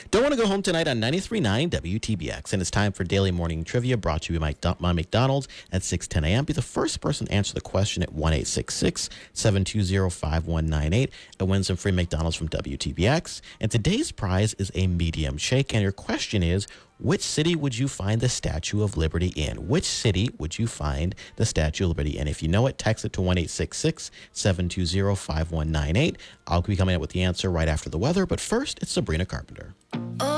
Don't want to go home tonight on 93.9 WTBX. And it's time for Daily Morning Trivia brought to you by McDonald's at 6:10 a.m. Be the first person to answer the question at 1-866-720-5198 and win some free McDonald's from WTBX. And today's prize is a medium shake. And your question is, which city would you find the Statue of Liberty in? Which city would you find the Statue of Liberty in? If you know it, text it to 1-866-720-5198. I'll be coming up with the answer right after the weather. But first, it's Sabrina Carpenter.